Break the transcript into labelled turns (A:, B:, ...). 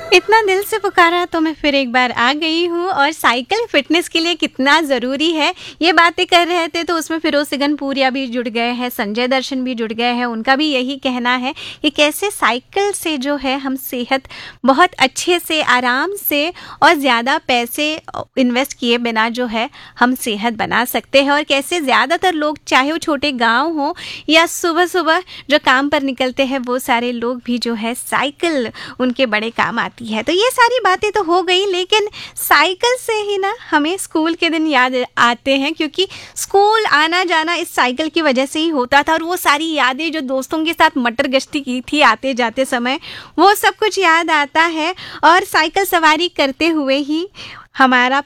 A: इतना दिल से पुकारा तो मैं फिर एक बार आ गई हूँ। और साइकिल फिटनेस के लिए कितना ज़रूरी है, ये बातें कर रहे थे तो उसमें फिरोज सिगनपुरिया भी जुड़ गए हैं, संजय दर्शन भी जुड़ गए हैं। उनका भी यही कहना है कि कैसे साइकिल से जो है हम सेहत बहुत अच्छे से, आराम से और ज़्यादा पैसे इन्वेस्ट किए बिना जो है हम सेहत बना सकते हैं। और कैसे ज़्यादातर लोग, चाहे वो छोटे गाँव हो या सुबह सुबह जो काम पर निकलते हैं, वो सारे लोग भी जो है साइकिल उनके बड़े काम आती है। तो ये सारी बातें तो हो गई, लेकिन साइकिल से ही ना हमें स्कूल के दिन याद आते हैं, क्योंकि स्कूल आना जाना इस साइकिल की वजह से ही होता था। और वो सारी यादें जो दोस्तों के साथ मटर गश्ती की थी आते जाते समय, वो सब कुछ याद आता है। और साइकिल सवारी करते हुए ही हमारा